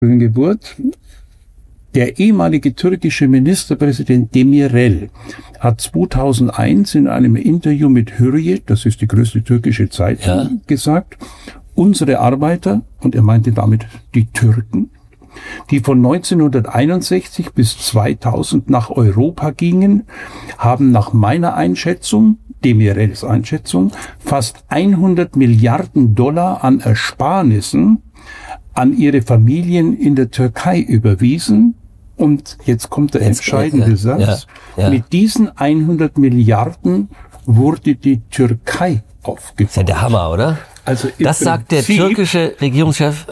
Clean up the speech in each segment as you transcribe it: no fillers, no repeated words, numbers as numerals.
Geburt. Der ehemalige türkische Ministerpräsident Demirel hat 2001 in einem Interview mit Hürriyet, das ist die größte türkische Zeitung, gesagt, unsere Arbeiter, und er meinte damit die Türken, die von 1961 bis 2000 nach Europa gingen, haben nach meiner Einschätzung, Demirels Einschätzung, fast 100 Milliarden Dollar an Ersparnissen an ihre Familien in der Türkei überwiesen. Und jetzt kommt der entscheidende Satz. Mit diesen 100 Milliarden wurde die Türkei aufgebaut. Das ist ja der Hammer, oder? Also das sagt der türkische Regierungschef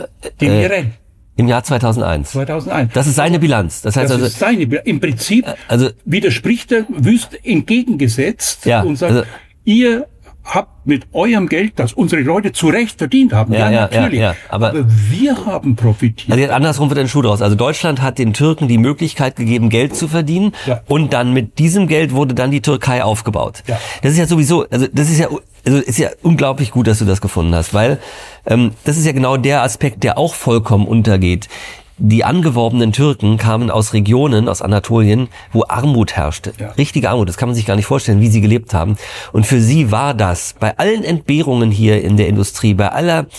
im Jahr 2001. 2001. Das ist seine Bilanz. Das heißt, ist seine Bilanz. Im Prinzip widerspricht er wüst entgegengesetzt und sagt, ihr habt mit eurem Geld, das unsere Leute zu Recht verdient haben. Natürlich. Aber wir haben profitiert. Also jetzt andersrum wird ein Schuh draus. Also Deutschland hat den Türken die Möglichkeit gegeben, Geld zu verdienen. Und dann mit diesem Geld wurde dann die Türkei aufgebaut. Das ist ja sowieso, ist ja unglaublich gut, dass du das gefunden hast, weil das ist ja genau der Aspekt, der auch vollkommen untergeht. Die angeworbenen Türken kamen aus Regionen, aus Anatolien, wo Armut herrschte. Richtige Armut, das kann man sich gar nicht vorstellen, wie sie gelebt haben. Und für sie war das, bei allen Entbehrungen hier in der Industrie, bei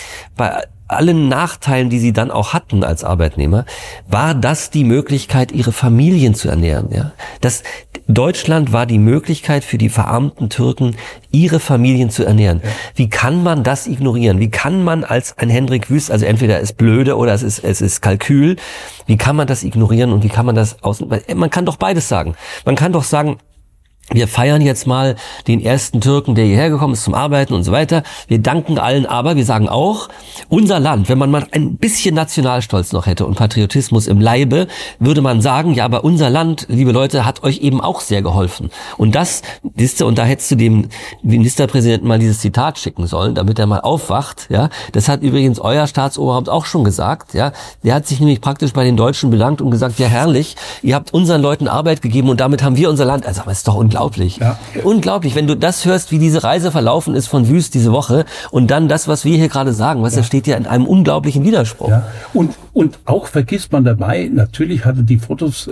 allen Nachteilen, die sie dann auch hatten als Arbeitnehmer, war das die Möglichkeit, ihre Familien zu ernähren. Deutschland war die Möglichkeit für die verarmten Türken, ihre Familien zu ernähren. Wie kann man das ignorieren? Wie kann man als ein Hendrik Wüst, also entweder ist blöde oder es ist Kalkül, wie kann man das ignorieren und wie kann man das man kann doch beides sagen. Man kann doch sagen, wir feiern jetzt mal den ersten Türken, der hierher gekommen ist zum Arbeiten und so weiter. Wir danken allen, aber wir sagen auch, unser Land, wenn man mal ein bisschen Nationalstolz noch hätte und Patriotismus im Leibe, würde man sagen, ja, aber unser Land, liebe Leute, hat euch eben auch sehr geholfen. Und das, und da hättest du dem Ministerpräsidenten mal dieses Zitat schicken sollen, damit er mal aufwacht, Das hat übrigens euer Staatsoberhaupt auch schon gesagt, Der hat sich nämlich praktisch bei den Deutschen bedankt und gesagt, ja herrlich, ihr habt unseren Leuten Arbeit gegeben und damit haben wir unser Land, also das ist doch unglaublich. Unglaublich, wenn du das hörst, wie diese Reise verlaufen ist von Wüst diese Woche und dann das, was wir hier gerade sagen, das steht ja in einem unglaublichen Widerspruch. Und auch vergisst man dabei, natürlich hat er die Fotos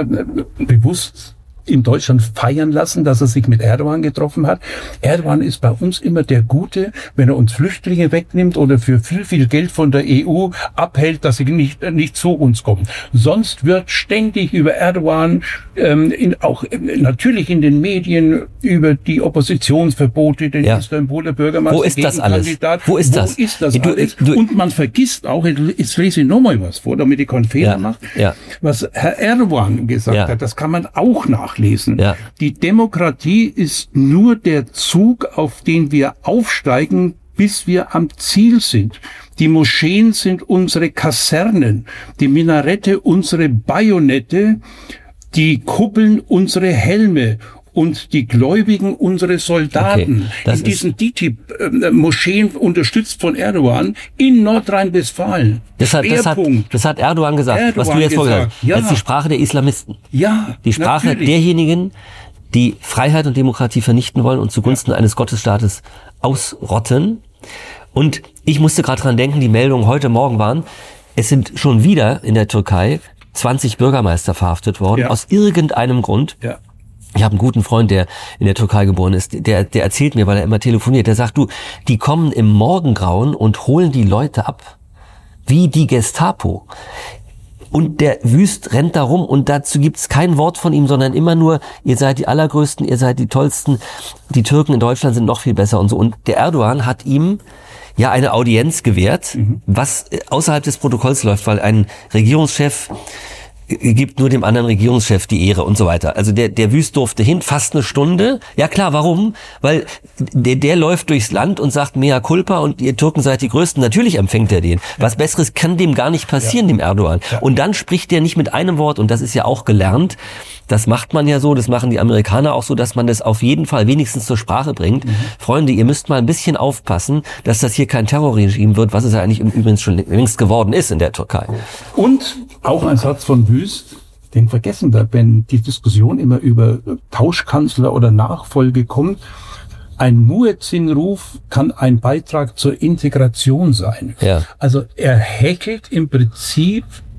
bewusst in Deutschland feiern lassen, dass er sich mit Erdogan getroffen hat. Erdogan ist bei uns immer der Gute, wenn er uns Flüchtlinge wegnimmt oder für viel, viel Geld von der EU abhält, dass sie nicht zu uns kommen. Sonst wird ständig über Erdogan, auch natürlich in den Medien, über die Oppositionsverbote, den Istanbuler Bürgermeister. Wo ist das alles? Wo ist das alles? Und man vergisst auch, jetzt lese ich nochmal was vor, damit ich keinen Fehler mache, was Herr Erdogan gesagt hat, das kann man auch nachlesen. Die Demokratie ist nur der Zug, auf den wir aufsteigen, bis wir am Ziel sind. Die Moscheen sind unsere Kasernen, die Minarette unsere Bajonette, die Kuppeln unsere Helme und die Gläubigen unsere Soldaten. In diesen DİTİB-Moscheen, unterstützt von Erdogan, in Nordrhein-Westfalen. Das hat Erdogan gesagt, was du jetzt vorgesagt hast. Das ist die Sprache der Islamisten. Die Sprache derjenigen, die Freiheit und Demokratie vernichten wollen und zugunsten eines Gottesstaates ausrotten. Und ich musste gerade dran denken, die Meldungen heute Morgen waren, es sind schon wieder in der Türkei 20 Bürgermeister verhaftet worden, aus irgendeinem Grund. Ich habe einen guten Freund, der in der Türkei geboren ist, der erzählt mir, weil er immer telefoniert, der sagt, die kommen im Morgengrauen und holen die Leute ab, wie die Gestapo. Und der Wüst rennt da rum und dazu gibt's kein Wort von ihm, sondern immer nur, ihr seid die Allergrößten, ihr seid die Tollsten, die Türken in Deutschland sind noch viel besser und so. Und der Erdogan hat ihm eine Audienz gewährt, was außerhalb des Protokolls läuft, weil ein Regierungschef gibt nur dem anderen Regierungschef die Ehre und so weiter. Also der Wüst durfte hin, fast eine Stunde. Ja klar, warum? Weil der läuft durchs Land und sagt mea culpa und ihr Türken seid die Größten. Natürlich empfängt er den. Was Besseres kann dem gar nicht passieren, dem Erdogan. Und dann spricht der nicht mit einem Wort, und das ist ja auch gelernt. Das macht man ja so, das machen die Amerikaner auch so, dass man das auf jeden Fall wenigstens zur Sprache bringt. Freunde, ihr müsst mal ein bisschen aufpassen, dass das hier kein Terrorregime wird, was es ja eigentlich übrigens schon längst geworden ist in der Türkei. Und auch ein Satz von Wüst, den vergessen wir, wenn die Diskussion immer über Tauschkanzler oder Nachfolge kommt. ein Muezzin-Ruf kann ein Beitrag zur Integration sein. Ja. Also er häkelt im Prinzip